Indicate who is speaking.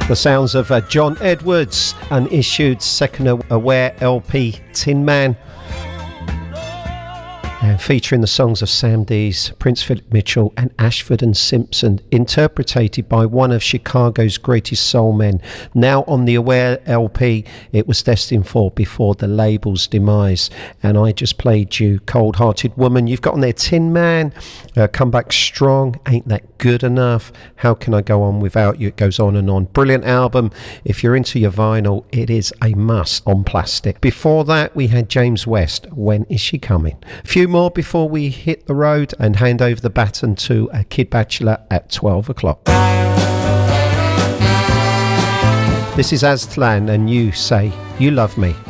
Speaker 1: The sounds of John Edwards, unissued Second Aware LP Tin Man. And featuring the songs of Sam Dees, Prince Philip Mitchell and Ashford and Simpson, interpreted by one of Chicago's greatest soul men. Now on the Aware LP it was destined for before the label's demise. And I just played you Cold Hearted Woman. You've got on there Tin Man, Come Back Strong, Ain't That Good Enough, How Can I Go On Without You, it goes on and on. Brilliant album. If you're into your vinyl, it is a must on plastic. Before that we had James West, When Is She Coming? A few more before we hit the road and hand over the baton to a Kid Bachelor at 12 o'clock. This is Aztlan and You Say You Love Me.